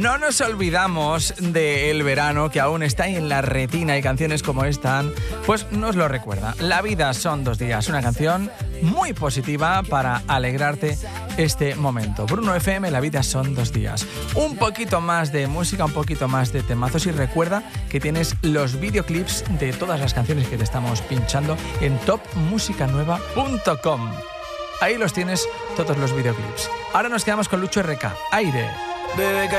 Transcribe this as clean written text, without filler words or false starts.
No nos olvidamos del verano que aún está ahí en la retina y canciones como esta, pues nos lo recuerda. La vida son 2 días, una canción muy positiva para alegrarte este momento. Bruno FM, la vida son 2 días. Un poquito más de música, un poquito más de temazos y recuerda que tienes los videoclips de todas las canciones que te estamos pinchando en topmusicanueva.com. Ahí los tienes todos los videoclips. Ahora nos quedamos con Lucho RK, Aire. Bebé,